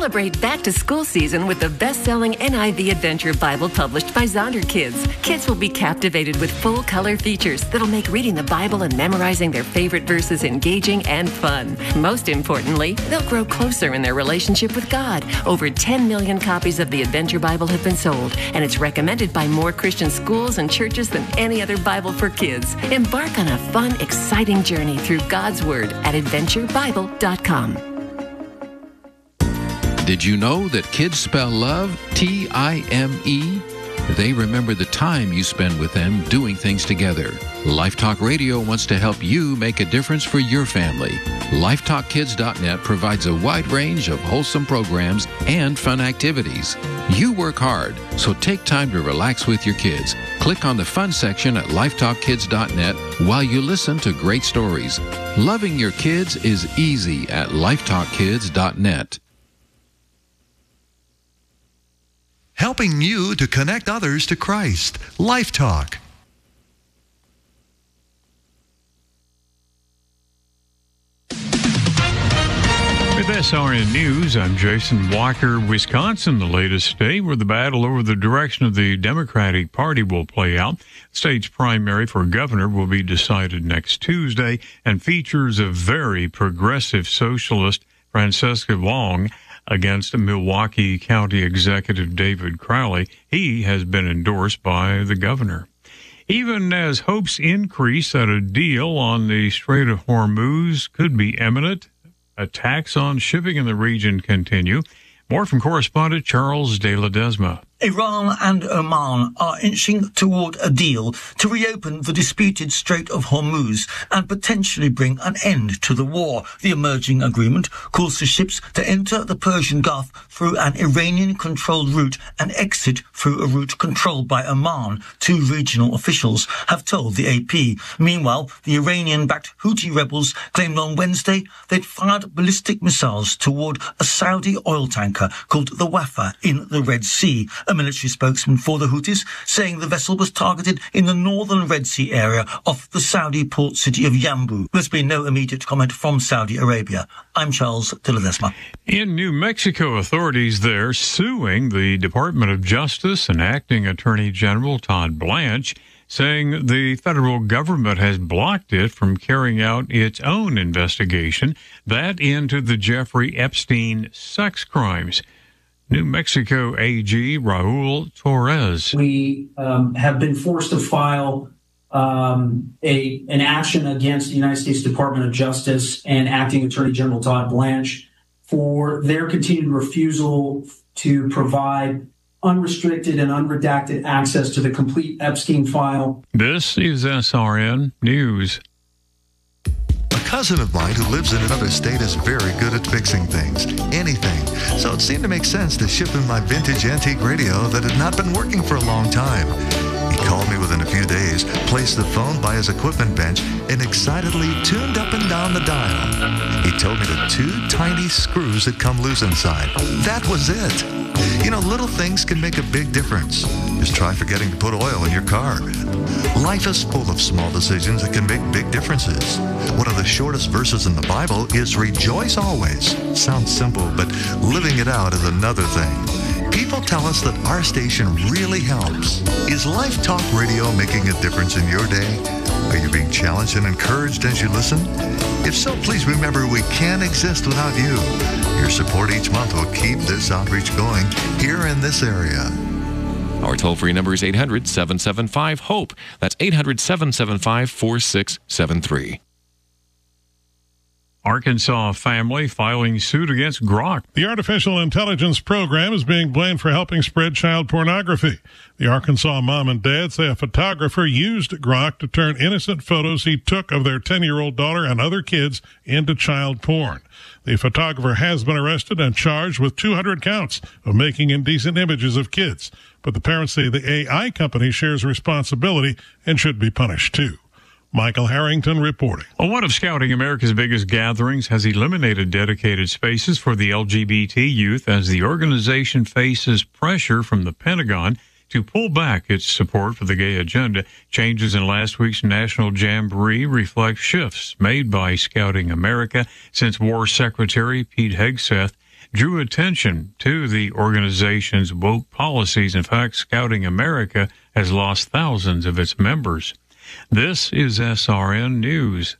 Celebrate back-to-school season with the best-selling NIV Adventure Bible published by Zonder Kids. Kids will be captivated with full-color features that'll make reading the Bible and memorizing their favorite verses engaging and fun. Most importantly, they'll grow closer in their relationship with God. Over 10 million copies of the Adventure Bible have been sold, and it's recommended by more Christian schools and churches than any other Bible for kids. Embark on a fun, exciting journey through God's Word at adventurebible.com. Did you know that kids spell love T-I-M-E? They remember the time you spend with them doing things together. Life Talk Radio wants to help you make a difference for your family. LifeTalkKids.net provides a wide range of wholesome programs and fun activities. You work hard, so take time to relax with your kids. Click on the fun section at LifeTalkKids.net while you listen to great stories. Loving your kids is easy at LifeTalkKids.net. Helping you to connect others to Christ. Life Talk. With SRN News, I'm Jason Walker. Wisconsin, the latest state where the battle over the direction of the Democratic Party will play out. The state's primary for governor will be decided next Tuesday and features a very progressive socialist, Francesca Long, against Milwaukee County Executive David Crowley. He has been endorsed by the governor. Even as hopes increase that a deal on the Strait of Hormuz could be imminent, attacks on shipping in the region continue. More from correspondent Charles de Ledesma. Iran and Oman are inching toward a deal to reopen the disputed Strait of Hormuz and potentially bring an end to the war. The emerging agreement calls for ships to enter the Persian Gulf through an Iranian-controlled route and exit through a route controlled by Oman, two regional officials have told the AP. Meanwhile, the Iranian-backed Houthi rebels claimed on Wednesday they'd fired ballistic missiles toward a Saudi oil tanker called the Wafa in the Red Sea. A military spokesman for the Houthis saying the vessel was targeted in the northern Red Sea area off the Saudi port city of Yanbu. There's been no immediate comment from Saudi Arabia. I'm Charles de Ledesma. In New Mexico, authorities there suing the Department of Justice and Acting Attorney General Todd Blanche, saying the federal government has blocked it from carrying out its own investigation, that into the Jeffrey Epstein sex crimes. New Mexico AG Raul Torres. We have been forced to file an action against the United States Department of Justice and Acting Attorney General Todd Blanche for their continued refusal to provide unrestricted and unredacted access to the complete Epstein file. This is SRN News. A cousin of mine who lives in another state is very good at fixing things, anything. So it seemed to make sense to ship him my vintage antique radio that had not been working for a long time. He called me within a few days, placed the phone by his equipment bench, and excitedly tuned up and down the dial. He told me that two tiny screws had come loose inside. That was it. You know, little things can make a big difference. Just try forgetting to put oil in your car. Life is full of small decisions that can make big differences. One of the shortest verses in the Bible is rejoice always. Sounds simple, but living it out is another thing. People tell us that our station really helps. Is Life Talk Radio making a difference in your day? Are you being challenged and encouraged as you listen? If so, please remember we can't exist without you. Your support each month will keep this outreach going here in this area. Our toll-free number is 800-775-HOPE. That's 800-775-4673. Arkansas family filing suit against Grok. The artificial intelligence program is being blamed for helping spread child pornography. The Arkansas mom and dad say a photographer used Grok to turn innocent photos he took of their 10-year-old daughter and other kids into child porn. The photographer has been arrested and charged with 200 counts of making indecent images of kids. But the parents say the AI company shares responsibility and should be punished too. Michael Harrington reporting. Well, one of Scouting America's biggest gatherings has eliminated dedicated spaces for the LGBT youth as the organization faces pressure from the Pentagon to pull back its support for the gay agenda. Changes in last week's National Jamboree reflect shifts made by Scouting America since War Secretary Pete Hegseth drew attention to the organization's woke policies. In fact, Scouting America has lost thousands of its members. This is SRN News.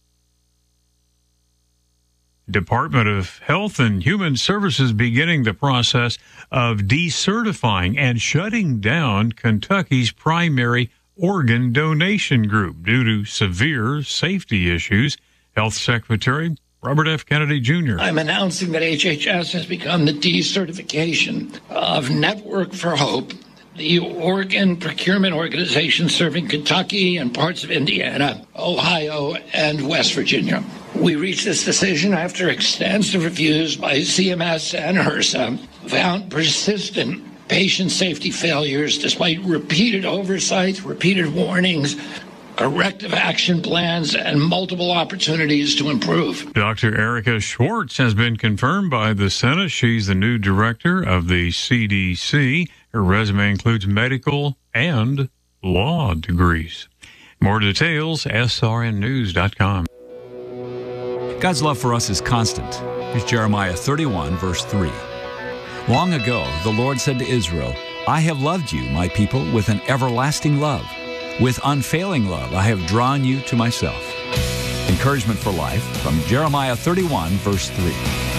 Department of Health and Human Services beginning the process of decertifying and shutting down Kentucky's primary organ donation group due to severe safety issues. Health Secretary Robert F. Kennedy Jr. I'm announcing that HHS has begun the decertification of Network for Hope, the organ procurement organization serving Kentucky and parts of Indiana, Ohio, and West Virginia. We reached this decision after extensive reviews by CMS and HRSA found persistent patient safety failures despite repeated oversights, repeated warnings, corrective action plans, and multiple opportunities to improve. Dr. Erica Schwartz has been confirmed by the Senate. She's the new director of the CDC. Her resume includes medical and law degrees. More details, srnnews.com. God's love for us is constant. Here's Jeremiah 31, verse 3. Long ago, the Lord said to Israel, I have loved you, my people, with an everlasting love. With unfailing love, I have drawn you to myself. Encouragement for life from Jeremiah 31, verse 3.